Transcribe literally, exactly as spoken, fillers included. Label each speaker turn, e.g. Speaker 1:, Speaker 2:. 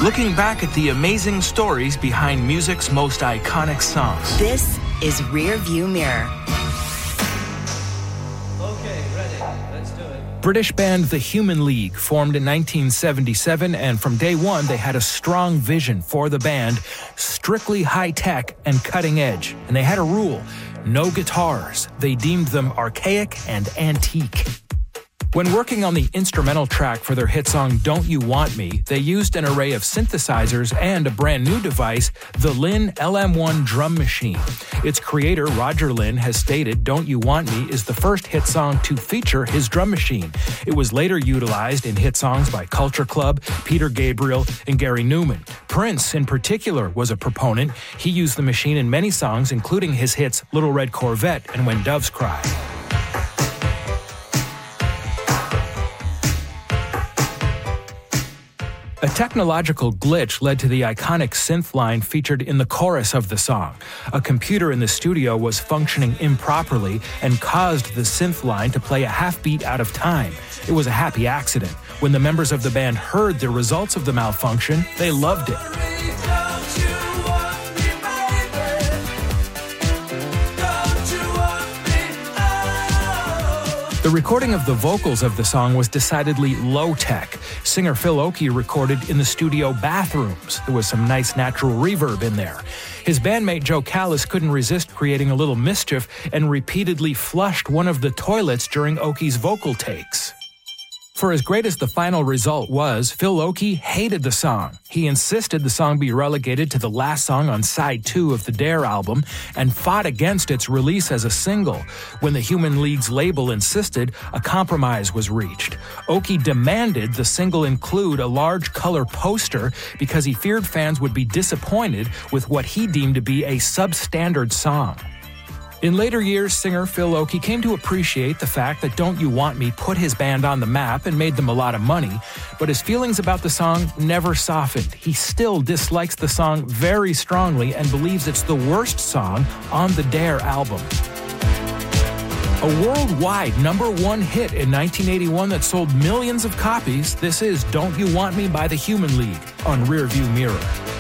Speaker 1: looking back at the amazing stories behind music's most iconic songs.
Speaker 2: This is Rear View Mirror.
Speaker 3: Okay, ready. Let's do it.
Speaker 1: British band The Human League formed in nineteen seventy-seven, and from day one they had a strong vision for the band, strictly high-tech and cutting-edge. And they had a rule: no guitars. They deemed them archaic and antique. When working on the instrumental track for their hit song Don't You Want Me, they used an array of synthesizers and a brand new device, the Linn L M one drum machine. Its creator, Roger Linn, has stated Don't You Want Me is the first hit song to feature his drum machine. It was later utilized in hit songs by Culture Club, Peter Gabriel, and Gary Newman. Prince, in particular, was a proponent. He used the machine in many songs, including his hits Little Red Corvette and When Doves Cry. A technological glitch led to the iconic synth line featured in the chorus of the song. A computer in the studio was functioning improperly and caused the synth line to play a half beat out of time. It was a happy accident. When the members of the band heard the results of the malfunction, they loved it. The recording of the vocals of the song was decidedly low-tech. Singer Phil Oakey recorded in the studio bathrooms. There was some nice natural reverb in there. His bandmate Joe Callis couldn't resist creating a little mischief and repeatedly flushed one of the toilets during Oakey's vocal takes. For as great as the final result was, Phil Oakey hated the song. He insisted the song be relegated to the last song on side two of the Dare album and fought against its release as a single. When the Human League's label insisted, a compromise was reached. Oakey demanded the single include a large color poster because he feared fans would be disappointed with what he deemed to be a substandard song. In later years, singer Phil Oakey came to appreciate the fact that Don't You Want Me put his band on the map and made them a lot of money, but his feelings about the song never softened. He still dislikes the song very strongly and believes it's the worst song on the Dare album. A worldwide number one hit in nineteen eighty-one that sold millions of copies, this is Don't You Want Me by The Human League on Rear View Mirror.